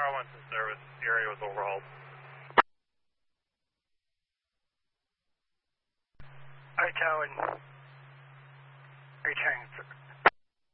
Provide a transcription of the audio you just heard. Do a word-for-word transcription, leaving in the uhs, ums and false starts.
Tower went to service. The area was overhauled. Alright, Tower. Returning, sir.